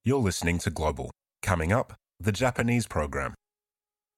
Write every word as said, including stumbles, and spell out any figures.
You're listening to Global. Coming up, the Japanese program.